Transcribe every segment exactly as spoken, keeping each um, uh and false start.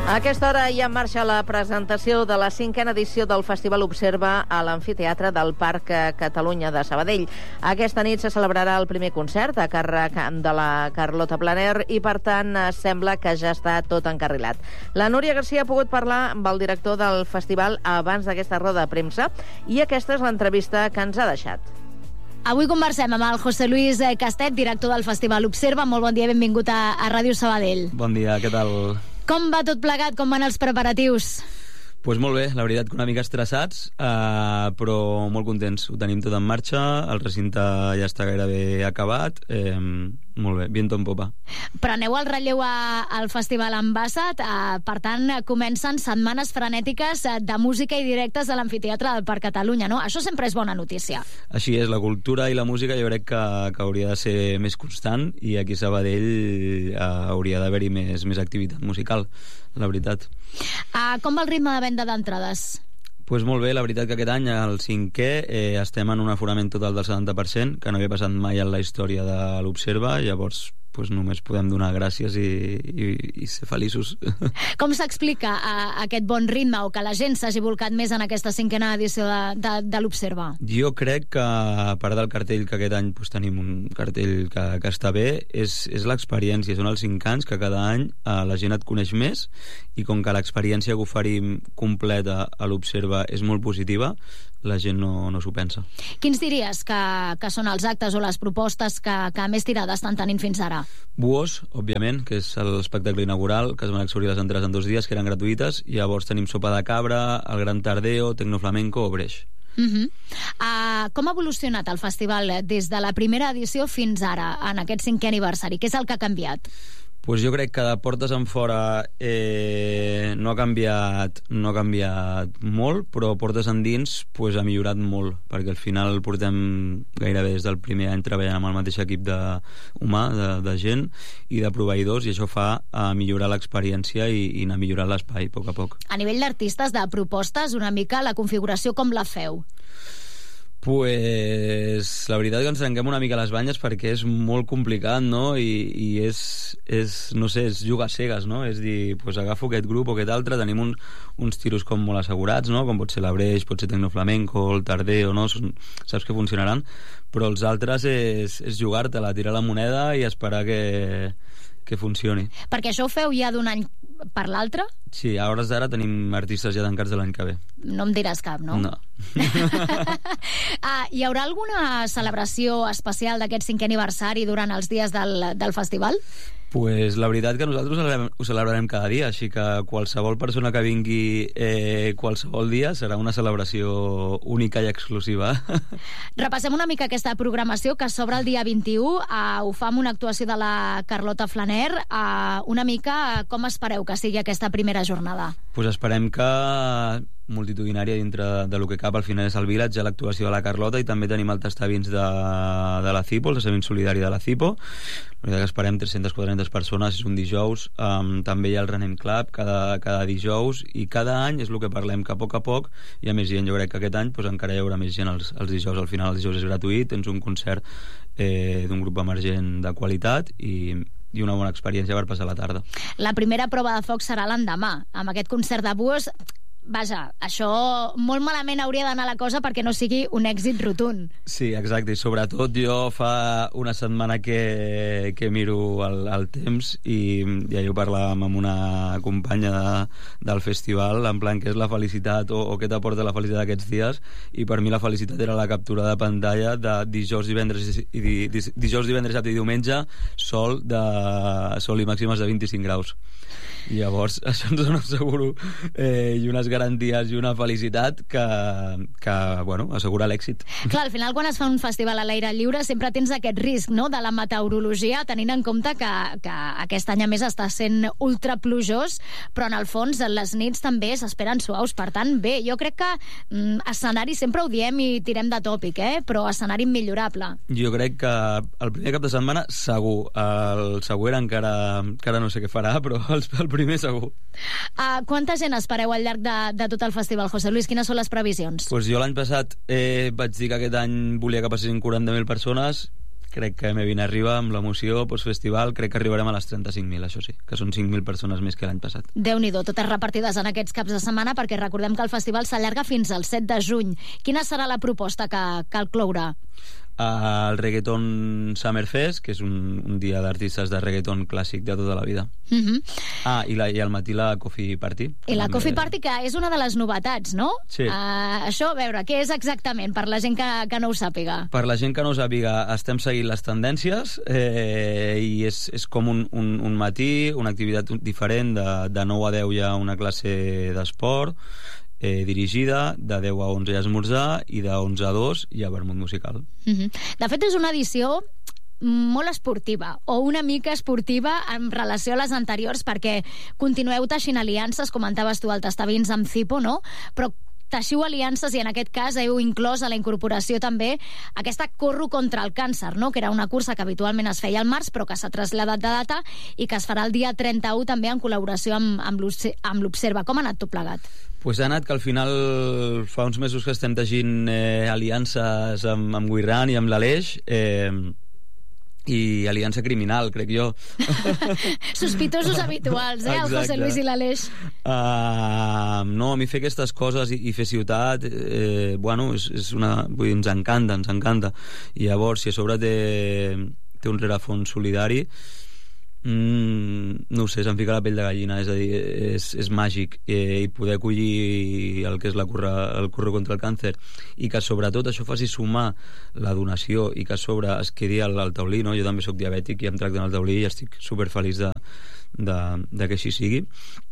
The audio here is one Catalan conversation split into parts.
A aquesta hora hi ha en marxa la presentació de la cinquena edició del Festival Observa a l'Amfiteatre del Parc Catalunya de Sabadell. Aquesta nit se celebrarà el primer concert a càrrec de la Carlota Planer i, per tant, sembla que ja està tot encarrilat. La Núria Garcia ha pogut parlar amb el director del festival abans d'aquesta roda de premsa i aquesta és l'entrevista que ens ha deixat. Avui conversem amb el José Luis Castet, director del Festival Observa. Molt bon dia i benvingut a, a Ràdio Sabadell. Bon dia, què tal? Com va tot plegat? Com van els preparatius? Doncs pues molt bé, la veritat que una mica estressats, eh, però molt contents. Ho tenim tot en marxa, el recinte ja està gairebé acabat, eh, molt bé, viento en popa. Preneu el relleu a, al Festival Ambassat, eh, per tant, comencen setmanes frenètiques de música i directes a l'Amfiteatre del Parc Catalunya, no? Això sempre és bona notícia. Així és, la cultura i la música jo crec que, que hauria de ser més constant i aquí a Sabadell eh, hauria d'haver-hi més, més activitat musical, la veritat. Uh, com va el ritme de venda d'entrades? Pues molt bé, la veritat que aquest any, el cinquè, eh, estem en un aforament total del setanta per cent, que no havia passat mai en la història de l'Observa, llavors pues, només podem donar gràcies i, i, i ser feliços. Com s'explica uh, aquest bon ritme o que la gent s'hagi volcat més en aquesta cinquena edició de, de, de l'Observa? Jo crec que, a part del cartell, que aquest any pues, tenim un cartell que, que està bé, és, és l'experiència, són els cinc anys que cada any uh, la gent et coneix més i com que l'experiència que oferim completa a l'Observa és molt positiva, la gent no, no s'ho pensa. Quins diries que, que són els actes o les propostes que, que més tirades estan tenint fins ara? Buos, òbviament, que és l'espectacle inaugural, que es van exhaurir les entrades en dos dies, que eren gratuïtes, i llavors tenim sopa de cabra, el Gran Tardeo, Tecnoflamenco o Breix. Uh-huh. Uh, com ha evolucionat el festival des de la primera edició fins ara, en aquest cinquè aniversari? Què és el que ha canviat? Pues jo crec que de portes en fora eh, no ha canviat no ha canviat molt, però portes endins pues, ha millorat molt, perquè al final portem gairebé des del primer any treballant amb el mateix equip de, humà, de, de gent i de proveïdors, i això fa a millorar l'experiència i, i anar millorant l'espai a poc a poc. A nivell d'artistes, de propostes, una mica la configuració com la feu? Pues la veritat que ens trenquem una mica les banyes perquè és molt complicat, no? I, i és, és, no sé, és jugar a cegues, no? És dir, pues agafo aquest grup o aquest altre, tenim un, uns tiros com molt assegurats, no? Com pot ser la Breix, pot ser Tecnoflamenco, el Tardeo, no? Saps que funcionaran, però els altres és, és jugar-te-la, tirar la moneda i esperar que, que funcioni. Perquè això ho feu ja d'un any per l'altre? Sí, a hores d'ara tenim artistes ja tancats de l'any que ve. No em diràs cap, no? No. ah, hi haurà alguna celebració especial d'aquest cinquè aniversari durant els dies del, del festival? Pues la veritat que nosaltres ho celebrarem, ho celebrarem cada dia, així que qualsevol persona que vingui eh, qualsevol dia serà una celebració única i exclusiva. Repassem una mica aquesta programació que s'obre el dia vint-i-u, eh, ho fa amb una actuació de la Carlota Planer, eh, una mica com espereu que sigui aquesta primera jornada? Pues esperem que multitudinària dintre de lo que cap, al final és el Village, a l'actuació de la Carlota, i també tenim el tastabins de, de la Cipo, el tastament solidari de la Cipo. La veritat que esperem tres-centes a quatre-centes persones, és un dijous, um, també hi ha el Renem Club cada, cada dijous, i cada any és el que parlem, que a poc a poc hi ha més gent. Jo crec que aquest any pues, encara hi haurà més gent els, els dijous. Al final el dijous és gratuït, tens un concert eh, d'un grup emergent de qualitat i i una bona experiència per passar la tarda. La primera prova de foc serà l'endemà, amb aquest concert de Buos. Vaja, això molt malament hauria d'anar la cosa perquè no sigui un èxit rotund. Sí, exacte, i sobretot jo fa una setmana que, que miro el, el temps i ja jo parlàvem amb una companya de, del festival, en plan què és la felicitat o, o què t'aporta la felicitat aquests dies, i per mi la felicitat era la captura de pantalla de dijous, divendres i, i, dijous, divendres, dissabte i diumenge sol, de, sol i màximes de vint-i-cinc graus. I llavors això ens dona un seguro eh, i unes garanties i una felicitat que, que bueno, assegura l'èxit. Clar, al final quan es fa un festival a l'aire lliure sempre tens aquest risc, no?, de la meteorologia, tenint en compte que, que aquest any a més està sent ultra plujós, però en el fons les nits també s'esperen suaus. Per tant, bé, jo crec que mm, escenari sempre ho diem i tirem de tòpic, eh? Però escenari millorable. Jo crec que el primer cap de setmana segur, el següent encara, encara no sé què farà, però el, el primer segur. Uh, quanta gent espereu al llarg de, de tot el festival, José Luis? Quines són les previsions? Pues jo l'any passat eh, vaig dir que aquest any volia que passessin quaranta mil persones. crec que M vint arriba amb l'emoció postfestival, crec que arribarem a les trenta-cinc mil, això sí, que són cinc mil persones més que l'any passat. Déu-n'hi-do, totes repartides en aquests caps de setmana, perquè recordem que el festival s'allarga fins al set de juny. Quina serà la proposta que cal cloure? El Reggaeton Summerfest, que és un, un dia d'artistes de reggaeton clàssic de tota la vida. Uh -huh. Ah, i, la, i al matí la Coffee Party. I la Coffee Party, que és una de les novetats, no? Sí. Uh, això, a veure, què és exactament, per la gent que, que no ho sàpiga? Per la gent que no ho sàpiga, estem seguint les tendències eh, i és, és com un, un, un matí, una activitat diferent, de, de nou a deu hi ha una classe d'esport, Eh, dirigida, de deu a onze hi ha esmorzar i de onze a dos hi ha vermut musical. Uh-huh. De fet, és una edició molt esportiva, o una mica esportiva en relació a les anteriors, perquè continueu teixint aliances, comentaves tu, el Tastavins amb Cipo, no? Però teixiu aliances i en aquest cas heu inclòs a la incorporació també aquesta Corro contra el càncer, no? Que era una cursa que habitualment es feia al març però que s'ha traslladat de data i que es farà el dia trenta-u també en col·laboració amb, amb l'Observa. Com ha anat tot plegat? Pues ha anat que al final fa uns mesos que estem teixint eh, aliances amb, amb Guirran i amb l'Aleix, eh, i aliança criminal, crec jo. Sospitosos habituals, eh, el José Luis i l'Aleix. Uh, no, a mi fer aquestes coses i, i fer ciutat, eh, bueno, és, és una... Vull dir, ens encanta, ens encanta. I llavors, si a sobre té, té un rerefons solidari, Mm, no ho sé, se'm fica la pell de gallina, és a dir, és, és màgic, eh, i poder acollir el que és la curra, el Corro contra el càncer i que sobretot això faci sumar la donació i que a sobre es quedi al, al taulí, no? Jo també sóc diabètic i em tracten al taulí i estic superfeliç de, de, de que així sigui.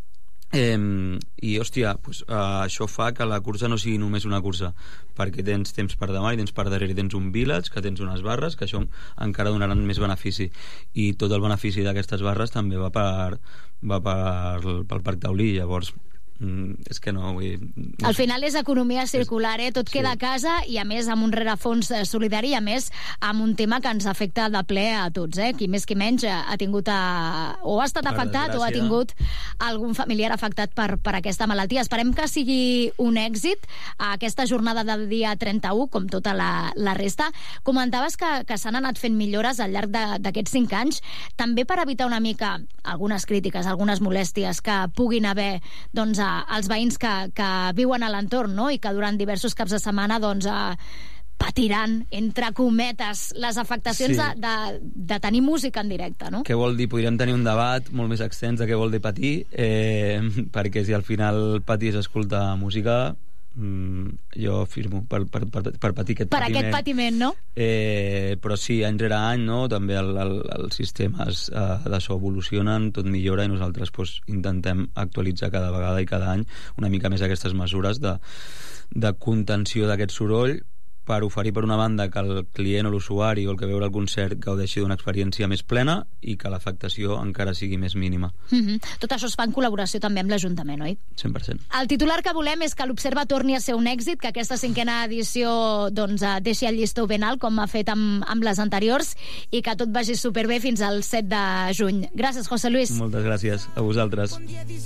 Eh, i hòstia, pues, uh, això fa que la cursa no sigui només una cursa, perquè tens temps per davant i tens per darrere, tens un village, que tens unes barres, que això encara donaran més benefici, i tot el benefici d'aquestes barres també va per, va per, pel Parc Taulí. Llavors Mm, és que no, vull dir, no al sé. final és economia circular, eh? Tot Sí. queda a casa i a més amb un rerefons solidari i a més amb un tema que ens afecta de ple a tots, eh? Qui més qui menys ha tingut a... o ha estat Per afectat o ha desgràcia. tingut algun familiar afectat per, per aquesta malaltia. Esperem que sigui un èxit aquesta jornada del dia trenta-u, com tota la, la resta. Comentaves que, que s'han anat fent millores al llarg de- d'aquests cinc anys, també per evitar una mica algunes crítiques, algunes molèsties que puguin haver, doncs, als veïns que, que viuen a l'entorn, no? I que durant diversos caps de setmana doncs, eh, patiran, entre cometes, les afectacions Sí. de, de, de tenir música en directe, no? Què vol dir? Podríem tenir un debat molt més extens de què vol dir patir, eh, perquè si al final patir és escoltar música, mm, jo firmo per, per, per, per patir aquest Per patiment. aquest patiment, no? Eh, però sí, any rere any, no? També el, el, els sistemes eh, de so evolucionen, tot millora i nosaltres pues, intentem actualitzar cada vegada i cada any una mica més aquestes mesures de, de contenció d'aquest soroll, per oferir per una banda que el client o l'usuari o el que veure el concert gaudeixi d'una experiència més plena i que l'afectació encara sigui més mínima. Mm-hmm. Tot això es fa en col·laboració també amb l'Ajuntament, oi? cent per cent. El titular que volem és que l'Observa torni a ser un èxit, que aquesta cinquena edició doncs, eh, deixi el llistó ben alt, com ha fet amb, amb les anteriors, i que tot vagi superbé fins al set de juny. Gràcies, José Luis. Moltes gràcies a vosaltres.